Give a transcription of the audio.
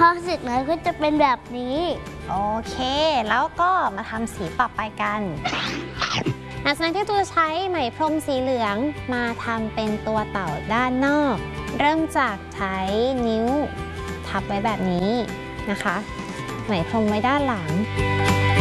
อเสร็จแล้วก็จะเป็นแบบนี้โอเคแล้วก็มาทำสีต่อไปกันหลังจากนั้นที่ตูจะใช้ไหมพรมสีเหลืองมาทำเป็นตัวเต่าด้านนอกเริ่มจากใช้นิ้วทับไว้แบบนี้นะคะไหมพรมไว้ด้านหลัง